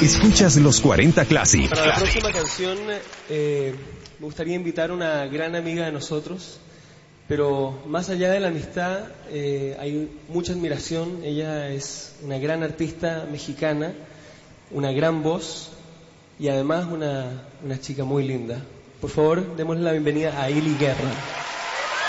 Escuchas los 40 Classic. Para la próxima canción me gustaría invitar a una gran amiga de nosotros, pero más allá de la amistad hay mucha admiración. Ella es una gran artista mexicana, una gran voz y además una chica muy linda. Por favor, démosle la bienvenida a Ili Guerra.